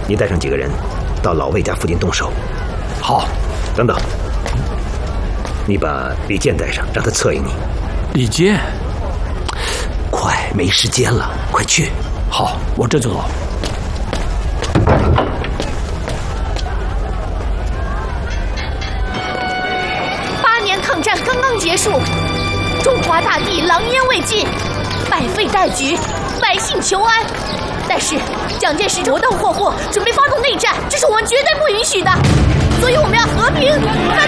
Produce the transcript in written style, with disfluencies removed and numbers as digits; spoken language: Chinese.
你带上几个人，到老魏家附近动手。 好。 等等，你把李健带上，让他策应你。 李健， 快，没时间了，快去。 好，我这就走。 8年抗战刚刚结束，中华大地狼烟未尽，百废待举，百姓求安。但是蒋介石仇斗霍霍，准备发动内战，这是我们绝对不允许的。所以我们要和平。